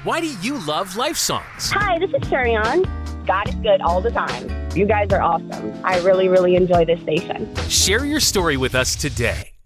Why do you love Life Songs? Hi, this is Sherry-On. God is good all the time. You guys are awesome. I really, really enjoy this station. Share your story with us today.